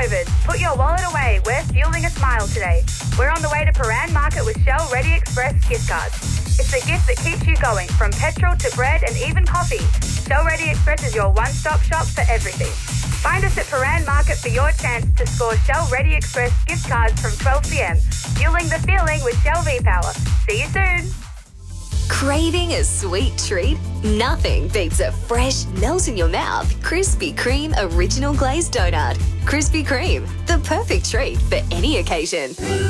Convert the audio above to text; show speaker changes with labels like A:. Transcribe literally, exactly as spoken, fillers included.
A: COVID. Put your wallet away. We're fueling a smile today. We're on the way to Paran Market with Shell Ready Express gift cards. It's the gift that keeps you going, from petrol to bread and even coffee. Shell Ready Express is your one-stop shop for everything. Find us at Paran Market for your chance to score Shell Ready Express gift cards from twelve p m. Fueling the feeling with Shell V-Power. See you soon.
B: Craving a sweet treat? Nothing beats a fresh, melt-in-your-mouth Krispy Kreme Original Glazed Donut. Krispy Kreme, the perfect treat for any occasion.